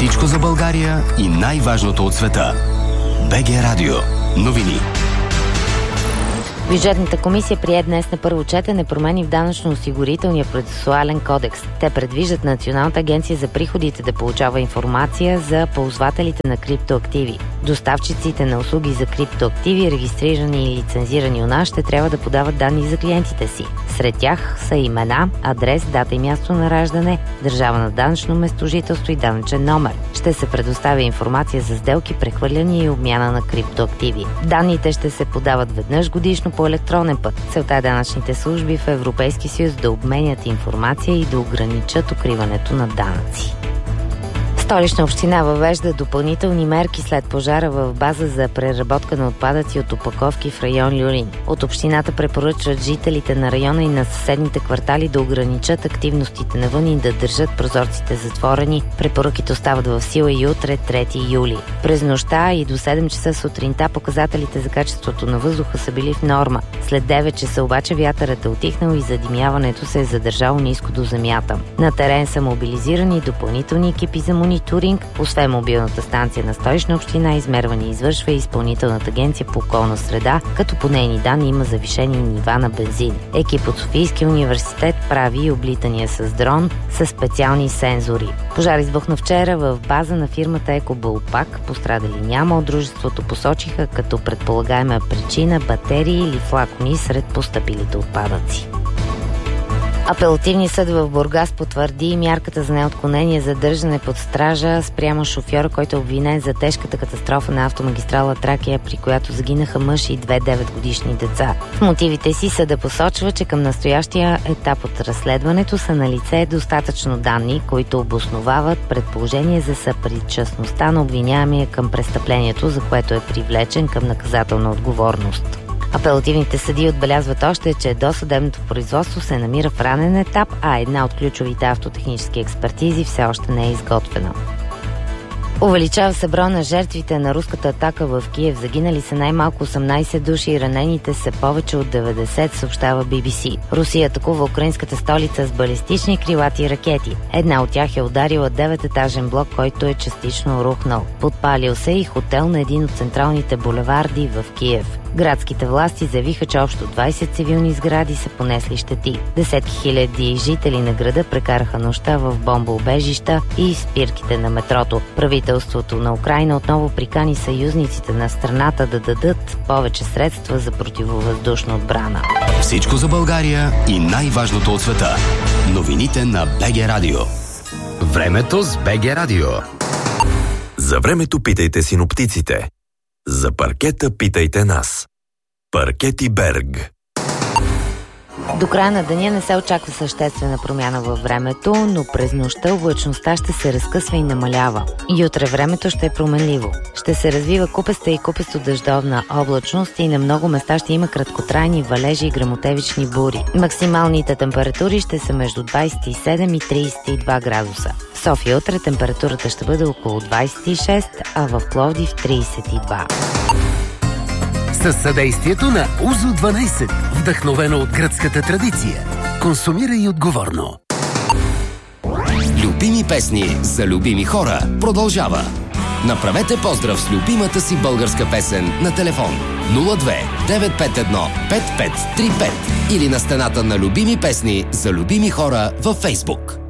Всичко за България и най-важното от света. БГ Радио. Новини. Бюджетната комисия прие днес на първо четене промени в данъчно-осигурителния процесуален кодекс. Те предвиждат Националната агенция за приходите да получава информация за ползвателите на криптоактиви. Доставчиците на услуги за криптоактиви, регистрирани и лицензирани у нас, ще трябва да подават данни за клиентите си. Сред тях са имена, адрес, дата и място на раждане, държава на данъчно местожителство и данъчен номер. Ще се предоставя информация за сделки, прехвърляния и обмяна на криптоактиви. Данните ще се подават веднъж годишно по електронен път. Целта е данъчните служби в Европейски съюз да обменят информация и да ограничат укриването на данъци. Столична община въвежда допълнителни мерки след пожара в база за преработка на отпадъци от опаковки в район Люлин. От общината препоръчват жителите на района и на съседните квартали да ограничат активностите навън и да държат прозорците затворени. Препоръките остават в сила и утре, 3 юли. През нощта и до 7 часа сутринта показателите за качеството на въздуха са били в норма. След 9 часа обаче вятърът е утихнал и задимяването се е задържало ниско до земята. На терен са мобилизирани допълнителни екипи за мониторинг. Освен мобилната станция на Столична община, измерване извършва и Изпълнителната агенция по околна среда, като по нейни данни има завишени нива на бензин. Екип от Софийския университет прави облитания с дрон с специални сензори. Пожар избухна вчера в база на фирмата Екобулпак. Пострадали няма. От дружеството посочиха като предполагаема причина батерии или флакони сред постъпилите отпадъци. Апелативният съд в Бургас потвърди мярката за неотклонение за държане под стража спрямо шофьора, който е обвинен за тежката катастрофа на автомагистрала Тракия, при която загинаха мъж и 2 9-годишни деца. В мотивите си съда посочва, че към настоящия етап от разследването са налице достатъчно данни, които обосновават предположение за съпричастността на обвиняемия към престъплението, за което е привлечен към наказателна отговорност. Апелативните съдии отбелязват още, че досъдебното производство се намира в ранен етап, а една от ключовите автотехнически експертизи все още не е изготвена. Увеличава се броя на жертвите на руската атака в Киев. Загинали са най-малко 18 души и ранените са повече от 90, съобщава BBC. Русия атакува украинската столица с балистични крилати ракети. Една от тях е ударила 9-етажен блок, който е частично рухнал. Подпалил се и хотел на един от централните булеварди в Киев. Градските власти заявиха, че общо 20 цивилни сгради са понесли щети. Десетки хиляди жители на града прекараха нощта в бомбоубежища и спирките на метрото. Правителството на Украйна отново прикани съюзниците на страната да дадат повече средства за противовъздушна отбрана. Всичко за България и най-важното от света. Новините на БГ Радио. Времето с БГ Радио. За времето питайте синоптиците. За паркета питайте нас. Паркети Берг. До края на деня не се очаква съществена промяна във времето, но през нощта облачността ще се разкъсва и намалява. И утре времето ще е променливо. Ще се развива купеста и купесто-дъждовна облачност и на много места ще има краткотрайни валежи и гръмотевични бури. Максималните температури ще са между 27 и 32 градуса. В София утре температурата ще бъде около 26, а в Пловдив 32. Със съдействието на Узо 12, вдъхновено от гръцката традиция. Консумирай отговорно. Любими песни за любими хора продължава. Направете поздрав с любимата си българска песен на телефон 02 951 5535 или на стената на любими песни за любими хора във Фейсбук.